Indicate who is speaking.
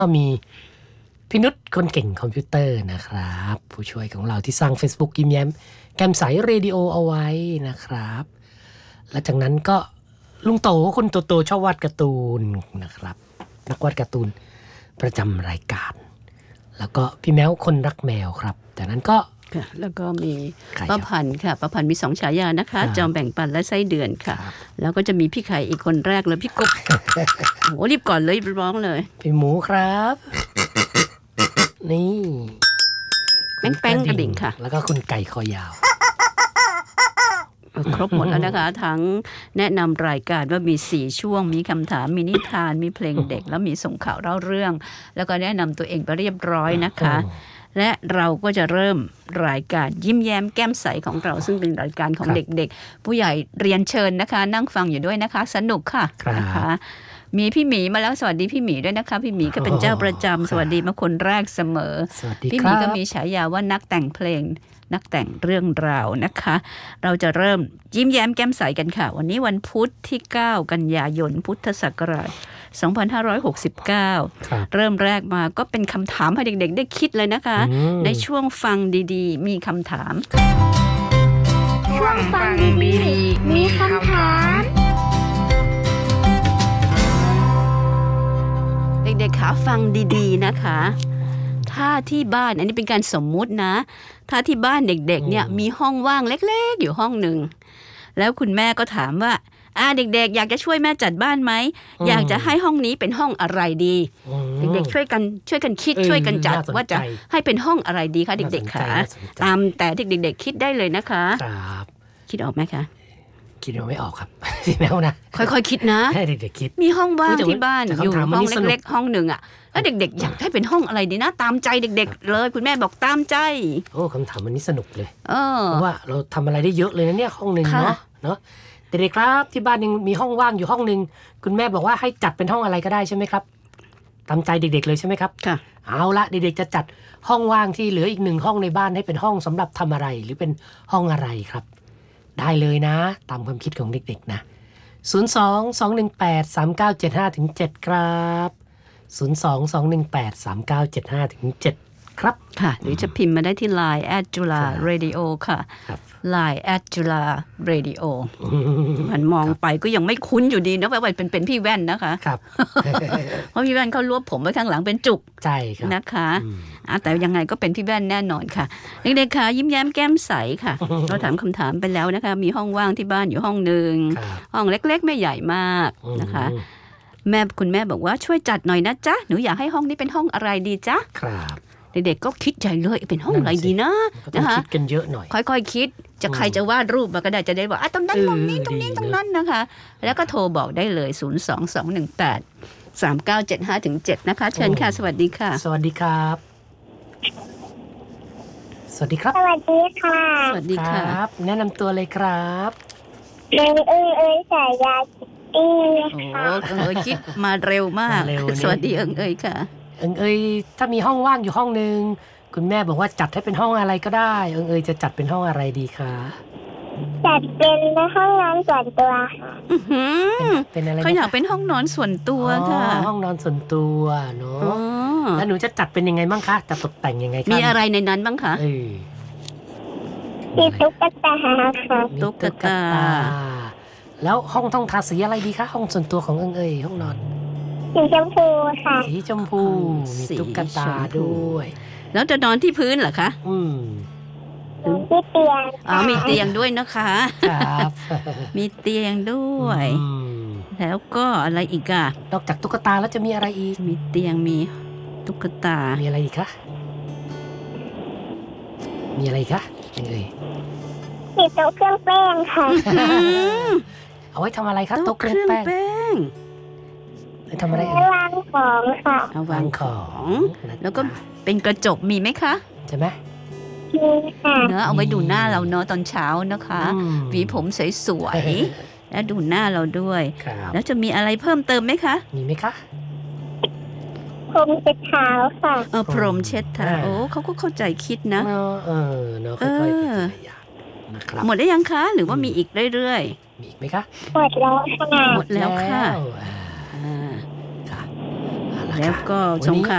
Speaker 1: ก็มีพี่นุชคนเก่งคอมพิวเตอร์นะครับผู้ช่วยของเราที่สร้าง Facebook ยิ้มแย้มแก้มใสเรดิโอเอาไว้นะครับและจากนั้นก็ลุงโตคุณโตชอบวาดการ์ตูนนะครับนักวาดการ์ตูนประจำรายการแล้วก็พี่แมวคนรักแมวครับจากนั้นก็
Speaker 2: แล้วก็มีป้าพันธ์ค่ะป้าพันธ์มี2ฉายานะคะจอมแบ่งปันและไส้เดือนค่ะแล้วก็จะมีพี่ไข่อีกคนแรกเลยพี่กบโอ้รีบก่อนเลยร้องเลย
Speaker 1: พี่หมูครับนี่
Speaker 2: แป้งกระดิ่งค่ะ
Speaker 1: แล้วก็คุณไก่คอยาว
Speaker 2: ครบหมดแล้วนะคะทั้งแนะนำรายการว่ามี4ช่วงมีคำถามมีนิทานมีเพลงเด็กแล้วมีส่งข่าวเล่าเรื่องแล้วก็แนะนำตัวเองไปเรียบร้อยนะคะและเราก็จะเริ่มรายการยิ้มแย้มแก้มใสของเราซึ่งเป็นรายการของเด็กๆผู้ใหญ่เรียนเชิญนะคะนั่งฟังอยู่ด้วยนะคะสนุกค่ะนะคะมีพี่หมีมาแล้วสวัสดีพี่หมีด้วยนะคะพี่หมีก็เป็นเจ้าประจำสวัสดีมาคนแรกเสมอพี่หมีก็มีฉายาว่านักแต่งเพลงนักแต่งเรื่องราวนะคะเราจะเริ่มยิ้มแย้มแก้มใสกันค่ะวันนี้วันพุธที่9กันยายนพุทธศักราช2569เริ่มแรกมาก็เป็นคำถามให้เด็กๆได้คิดเลยนะคะในช่วงฟังดีๆมีคำถาม
Speaker 3: ช่วงฟังดีๆมีคำถาม
Speaker 2: เด็กๆขาฟังดีๆนะคะถ้าที่บ้านอันนี้เป็นการสมมุตินะถ้าที่บ้านเด็กๆเนี่ยมีห้องว่างเล็กๆอยู่ห้องหนึ่งแล้วคุณแม่ก็ถามว่าเด็กๆอยากจะช่วยแม่จัดบ้านไหมอยากจะให้ห้องนี้เป็นห้องอะไรดีเด็กๆช่วยกันคิดช่วยกันจัดว่าจะให้เป็นห้องอะไรดีคะเด็กๆคะตามแต่เด็กๆคิดได้เลยนะคะ
Speaker 1: ครับ
Speaker 2: คิดออกไหมคะ
Speaker 1: คิดไม่ออกครับพี่แมวนะ
Speaker 2: ค่อยๆคิดนะ
Speaker 1: ให้เด็กๆคิด
Speaker 2: มีห้องว่างที่บ้านอยู่ห้องเล็กๆห้องหนึ่งแล้วเด็กๆอยากให้เป็นห้องอะไรดีนะตามใจเด็กๆเลยคุณแม่บอกตามใจ
Speaker 1: โอ้คำถามวันนี้สนุกเลยเพราะว่าเราทำอะไรได้เยอะเลยนะเนี่ยห้องหนึ่งเนาะเด็กๆครับที่บ้านยังมีห้องว่างอยู่ห้องนึงคุณแม่บอกว่าให้จัดเป็นห้องอะไรก็ได้ใช่ไหมครับตามใจเด็กๆเลยใช่ไหมครับ
Speaker 2: ค่ะ
Speaker 1: เอาละเด็กๆจะจัดห้องว่างที่เหลืออีก1ห้องในบ้านให้เป็นห้องสำหรับทำอะไรหรือเป็นห้องอะไรครับได้เลยนะตามความคิดของเด็กๆนะ02-218-3975-7ครับ02-218-3975-7ครับ
Speaker 2: ค่ะหรือจะพิมพ์มาได้ที่ Line @JulaRadio ค่ะ Line @JulaRadio มันมองไปก็ยังไม่คุ้นอยู่ดีนะว่าเป็นพี่แว่นนะคะ
Speaker 1: ครับ
Speaker 2: เพราะพี่แว่นเขารวบผมไว้ข้างหลังเป็นจุก
Speaker 1: ใช่ครับ
Speaker 2: นะคะแต่ยังไงก็เป็นพี่แว่นแน่นอนค่ะเด็กๆค่ะยิ้มแย้มแก้มใสค่ะเราถามคำถามไปแล้วนะคะมีห้องว่างที่บ้านอยู่ห้องนึงห้องเล็กๆไม่ใหญ่มากนะคะคุณแม่บอกว่าช่วยจัดหน่อยนะจ๊ะหนูอยากให้ห้องนี้เป็นห้องอะไรดีจ๊ะ
Speaker 1: ครับ
Speaker 2: เด็กๆก็คิดใจเลยเป็นห้องอะไรดีนะ
Speaker 1: นะคะคิดกันเยอะหน่อย
Speaker 2: ค่อยๆคิดจะใครจะวาดรูปมาก็ได้จะได้บอกตรงนั้นตรงนี้ตรงนี้ตรงนั้นนะคะแล้วก็โทรบอกได้เลย02-218-3975-7นะคะเชิญค่ะสวัสดีค่ะ
Speaker 1: สวัสดีครับสวัสดีครับ
Speaker 3: สวัสดีค่ะ
Speaker 2: สวัสดีครับ
Speaker 1: แนะนำตัวเลยครับ
Speaker 3: ฉายาคิตตี้
Speaker 2: ค่ะคิดมาเร็วมากสวัสดีค่ะ
Speaker 1: ถ้ามีห้องว่างอยู่ห้องนึงคุณแม่บอกว่าจัดให้เป็นห้องอะไรก็ได้จะจัดเป็นห้องอะไรดีคะ
Speaker 3: จัดเป็นห้องนอนส่วนตัวค่ะ
Speaker 1: เป็นอะไร
Speaker 2: เขาอยากเป็นห้องนอนส่วนตัวค่ะ
Speaker 1: ห้องนอนส่วนตัวเนาะแล้วหนูจะจัดเป็นยังไงบ้างคะจะตกแต่งยังไงคะ
Speaker 2: มีอะไรในนั้นบ้างคะ
Speaker 3: มีตุ๊กตาค่ะ
Speaker 2: ตุ๊กตา
Speaker 1: แล้วห้องต้องทาสีอะไรดีคะห้องส่วนตัวของห้องนอน
Speaker 3: สีชมพูค่ะ
Speaker 1: สีชมพูมีตุ๊กตาด้วย
Speaker 2: แล้วจะนอนที่พื้นเหรอคะ
Speaker 3: มีเตียง
Speaker 2: มีเตียงด้วยนะคะ
Speaker 1: ครับ
Speaker 2: มีเตียงด้วยแล้วก็อะไรอีกอะ
Speaker 1: นอกจากตุ๊กตาแล้วจะมีอะไรอีก
Speaker 2: มีเตียงมีตุ๊กตา
Speaker 1: มีอะไรอีกคะมีอะไรอีกคะ
Speaker 3: มีโต๊ะเครื่องแป้งค่ะ
Speaker 1: เอาไว้ทำอะไรคะโต๊ะเครื่องแป้งทำอะไร
Speaker 3: วางของค่ะ
Speaker 2: วางของแล้วก็เป็นกระจกมีไหมคะ
Speaker 1: ใช่ไหม
Speaker 3: มีค่ะ
Speaker 2: เนอะเอาไว้ดูหน้าเราเนอะตอนเช้านะคะหวีผมสวยๆแล้วดูหน้าเราด้วยแล้วจะมีอะไรเพิ่มเติมไหมคะ
Speaker 1: มีไหมคะ
Speaker 3: พรมเช็ดเท้าค่ะ
Speaker 2: พรมเช็ดเท้าโอ้เขาก็เข้าใจคิดนะ
Speaker 1: เนาะค่อยๆนะครับ
Speaker 2: หมดได้ยังคะหรือว่ามีอีกเรื่อย
Speaker 1: ๆมีอีกไหมคะ
Speaker 3: หมดแล้วค่ะ
Speaker 2: แล้วก็ชมค่ะ